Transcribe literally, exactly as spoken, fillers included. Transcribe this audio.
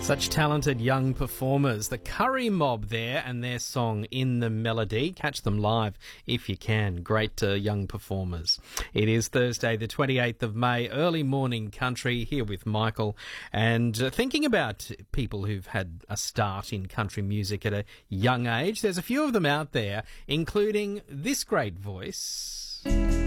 Such talented young performers. The Curry Mob there and their song In the Melody. Catch them live if you can. Great uh, young performers. It is Thursday the twenty-eighth of May, early morning country, here with Michael. And uh, thinking about people who've had a start in country music at a young age, there's a few of them out there, including this great voice.